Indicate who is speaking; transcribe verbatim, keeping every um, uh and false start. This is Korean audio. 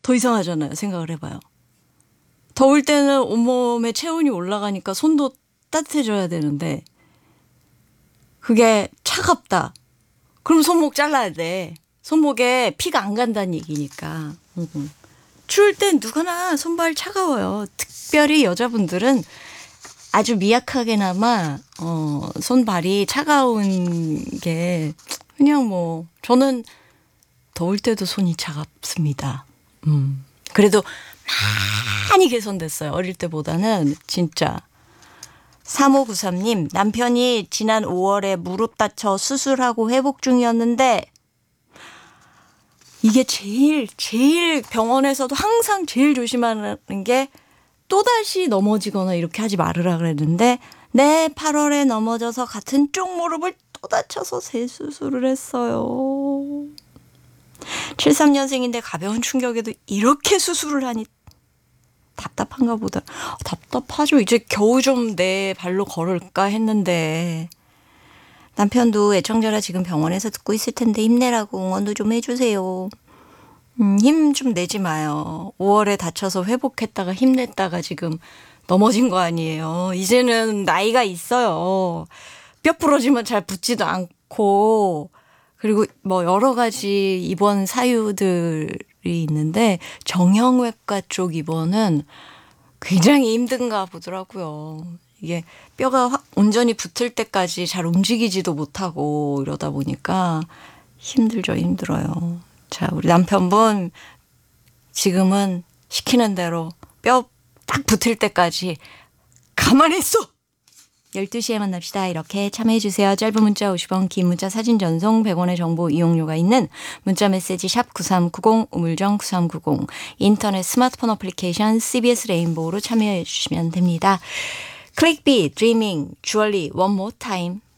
Speaker 1: 더 이상하잖아요. 생각을 해봐요. 더울 때는 온몸에 체온이 올라가니까 손도 따뜻해져야 되는데 그게 차갑다. 그럼 손목 잘라야 돼. 손목에 피가 안 간다는 얘기니까. 음. 추울 땐 누구나 손발 차가워요. 특별히 여자분들은 아주 미약하게나마 어, 손발이 차가운 게 그냥 뭐 저는 더울 때도 손이 차갑습니다. 음. 그래도 많이 개선됐어요. 어릴 때보다는 진짜. 삼오구삼 님 남편이 지난 오월에 무릎 다쳐 수술하고 회복 중이었는데 이게 제일 제일 병원에서도 항상 제일 조심하는 게 또다시 넘어지거나 이렇게 하지 말으라 그랬는데 네 팔월에 넘어져서 같은 쪽 무릎을 또 다쳐서 재수술을 했어요. 칠십삼 년생인데 가벼운 충격에도 이렇게 수술을 하니 답답한가 보다. 답답하죠. 이제 겨우 좀 내 발로 걸을까 했는데 남편도 애청자라 지금 병원에서 듣고 있을 텐데 힘내라고 응원도 좀 해주세요. 음, 힘 좀 내지 마요. 오월에 다쳐서 회복했다가 힘냈다가 지금 넘어진 거 아니에요. 이제는 나이가 있어요. 뼈 부러지면 잘 붙지도 않고 그리고 뭐 여러 가지 입원 사유들이 있는데 정형외과 쪽 입원은 굉장히 힘든가 보더라고요. 이게 뼈가 확 온전히 붙을 때까지 잘 움직이지도 못하고 이러다 보니까 힘들죠. 힘들어요. 자, 우리 남편분 지금은 시키는 대로 뼈 딱 붙을 때까지 가만히 있어. 열두 시에 만납시다. 이렇게 참여해 주세요. 짧은 문자 오십 원, 긴 문자 사진 전송 백 원의 정보 이용료가 있는 문자 메시지 샵 구삼구공, 우물정 구삼구공, 인터넷 스마트폰 어플리케이션 씨비에스 레인보우로 참여해 주시면 됩니다. 클릭비, 드리밍, 주얼리, one more time.